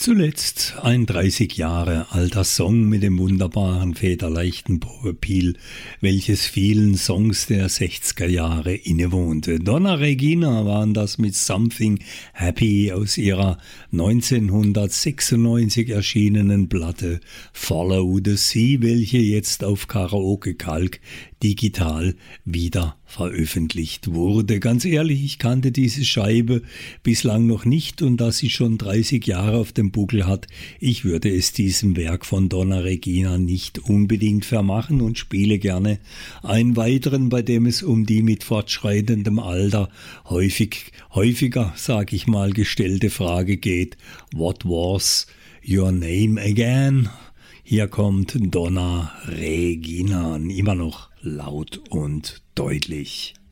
Zuletzt ein 30 Jahre alter Song mit dem wunderbaren federleichten Power-Peel, welches vielen Songs der 60er Jahre innewohnte. Donna Regina waren das mit Something Happy aus ihrer 1996 erschienenen Platte Follow the Sea, welche jetzt auf Karaoke Kalk digital wieder veröffentlicht wurde. Ganz ehrlich, ich kannte diese Scheibe bislang noch nicht, und da sie schon 30 Jahre auf dem Buckel hat, ich würde es diesem Werk von Donna Regina nicht unbedingt vermachen und spiele gerne einen weiteren, bei dem es um die mit fortschreitendem Alter häufiger, sag ich mal, gestellte Frage geht: What was your name again? Hier kommt Donna Regina, immer noch laut und deutlich.